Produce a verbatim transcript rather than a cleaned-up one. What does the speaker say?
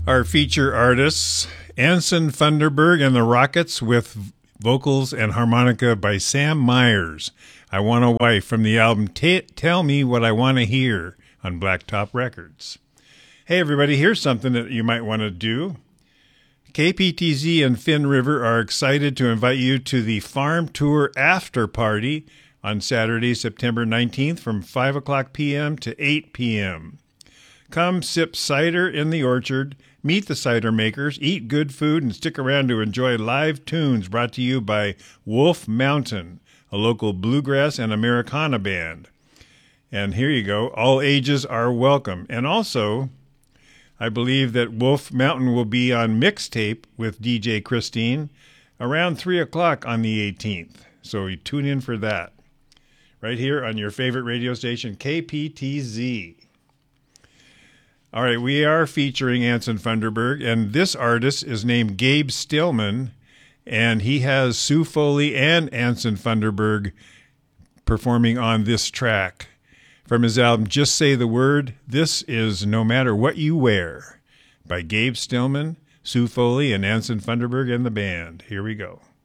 Our feature artists, Anson Funderburg and the Rockets with vocals and harmonica by Sam Myers. I Want a Wife from the album T- Tell Me What I Want to Hear on Blacktop Records. Hey everybody, here's something that you might want to do. K P T Z and Finn River are excited to invite you to the Farm Tour After Party on Saturday, September nineteenth from five o'clock p.m. to eight p.m. Come sip cider in the orchard, meet the cider makers, eat good food, and stick around to enjoy live tunes brought to you by Wolf Mountain, a local bluegrass and Americana band. And here you go, all ages are welcome. And also, I believe that Wolf Mountain will be on mixtape with D J Christine around three o'clock on the eighteenth. So you tune in for that. Right here on your favorite radio station, K P T Z. All right, we are featuring Anson Funderburg, and this artist is named Gabe Stillman, and he has Sue Foley and Anson Funderburg performing on this track. From his album, Just Say the Word, this is No Matter What You Wear by Gabe Stillman, Sue Foley, and Anson Funderburg and the band. Here we go.